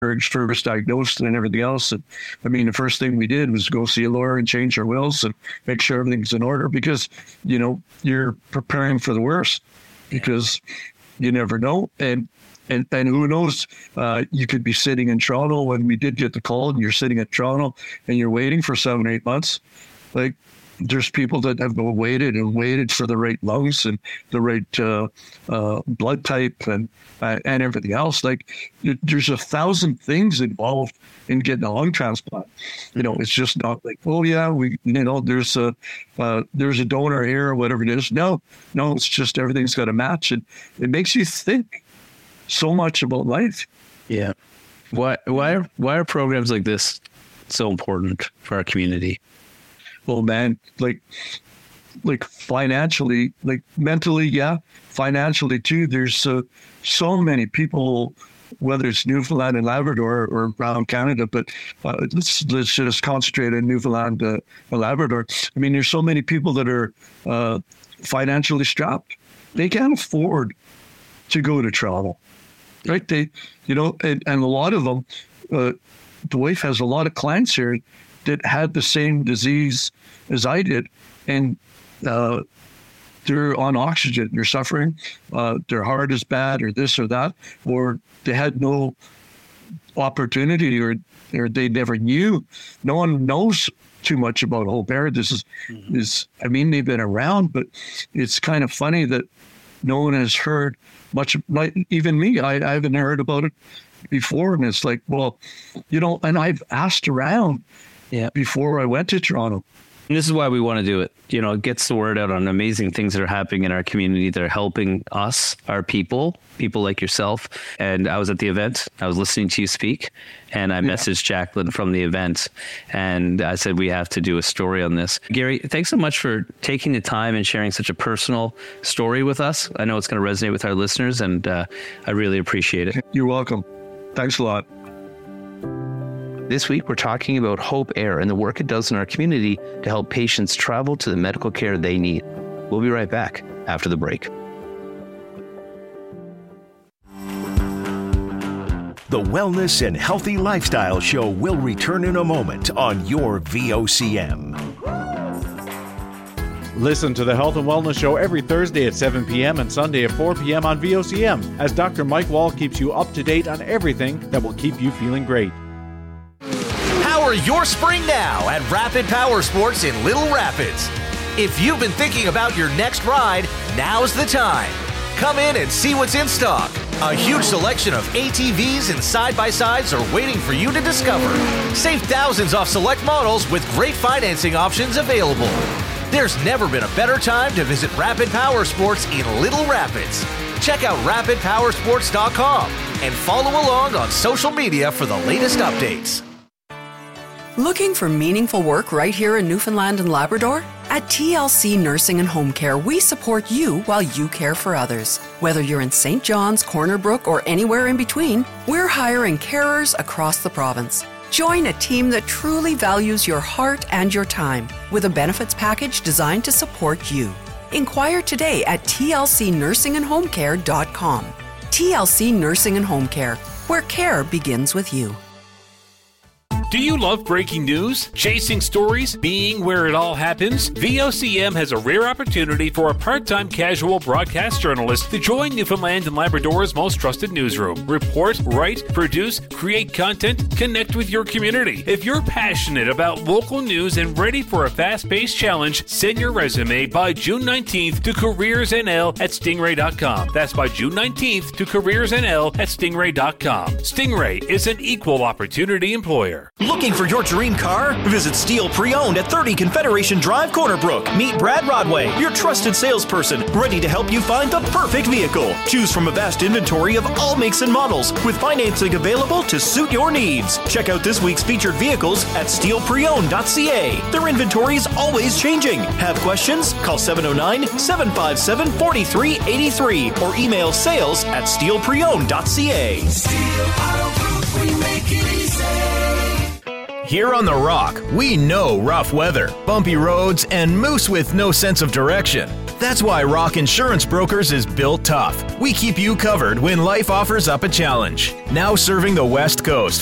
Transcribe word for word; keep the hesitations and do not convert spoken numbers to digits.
first diagnosed and everything else. And I mean, the first thing we did was go see a lawyer and change our wills and make sure everything's in order because, you know, you're preparing for the worst because you never know. And and, and who knows, uh, you could be sitting in Toronto when we did get the call and you're sitting in Toronto and you're waiting for seven, eight months. Like, there's people that have waited and waited for the right lungs and the right uh, uh, blood type and uh, and everything else. Like, there's a thousand things involved in getting a lung transplant. You know, it's just not like, oh yeah, we, you know, there's a uh, there's a donor here or whatever it is. No, no, it's just everything's got to match, and it makes you think so much about life. Yeah. Why why are why are programs like this so important for our community? Well, man, like, like financially, like mentally, yeah, financially too. There's uh, so many people, whether it's Newfoundland and Labrador or around Canada, but uh, let's let's just concentrate on Newfoundland uh, and Labrador. I mean, there's so many people that are uh, financially strapped. They can't afford to go to travel, right? They, you know, and, and a lot of them, uh, the wife has a lot of clients here that had the same disease as I did, and uh, they're on oxygen, they're suffering, uh, their heart is bad or this or that, or they had no opportunity or, or they never knew. No one knows too much about Hope Air. This is, mm-hmm. is, I mean, they've been around, but it's kind of funny that no one has heard much, like even me, I, I haven't heard about it before. And it's like, well, you know, and I've asked around, yeah, before I went to Toronto. And this is why we want to do it. You know, it gets the word out on amazing things that are happening in our community that are helping us, our people, people like yourself. And I was at the event. I was listening to you speak, and I yeah. messaged Jacqueline from the event. And I said, we have to do a story on this. Gary, thanks so much for taking the time and sharing such a personal story with us. I know it's going to resonate with our listeners, and uh, I really appreciate it. You're welcome. Thanks a lot. This week, we're talking about Hope Air and the work it does in our community to help patients travel to the medical care they need. We'll be right back after the break. The Wellness and Healthy Lifestyle Show will return in a moment on your V O C M. Listen to the Health and Wellness Show every Thursday at seven p.m. and Sunday at four p.m. on V O C M as Doctor Mike Wall keeps you up to date on everything that will keep you feeling great. Power your spring now at Rapid Power Sports in Little Rapids. If you've been thinking about your next ride, now's the time. Come in and see what's in stock. A huge selection of A T Vs and side-by-sides are waiting for you to discover. Save thousands off select models with great financing options available. There's never been a better time to visit Rapid Power Sports in Little Rapids. Check out rapid power sports dot com and follow along on social media for the latest updates. Looking for meaningful work right here in Newfoundland and Labrador? At T L C Nursing and Home Care, we support you while you care for others. Whether you're in Saint John's, Corner Brook, or anywhere in between, we're hiring carers across the province. Join a team that truly values your heart and your time with a benefits package designed to support you. Inquire today at T L C nursing and home care dot com. T L C Nursing and Home Care, where care begins with you. Do you love breaking news? Chasing stories? Being where it all happens? V O C M has a rare opportunity for a part-time casual broadcast journalist to join Newfoundland and Labrador's most trusted newsroom. Report, write, produce, create content, connect with your community. If you're passionate about local news and ready for a fast-paced challenge, send your resume by June nineteenth to careers N L at stingray dot com. That's by June nineteenth to careers N L at stingray dot com. Stingray is an equal opportunity employer. Looking for your dream car? Visit Steel Pre-Owned at thirty Confederation Drive, Corner Brook. Meet Brad Rodway, your trusted salesperson, ready to help you find the perfect vehicle. Choose from a vast inventory of all makes and models, with financing available to suit your needs. Check out this week's featured vehicles at steel pre owned dot c a. Their inventory is always changing. Have questions? Call seven oh nine, seven five seven, four three eight three or email sales at steel pre owned dot c a. Steel Auto Group, we make it easy. Here on The Rock, we know rough weather, bumpy roads, and moose with no sense of direction. That's why Rock Insurance Brokers is built tough. We keep you covered when life offers up a challenge. Now serving the West Coast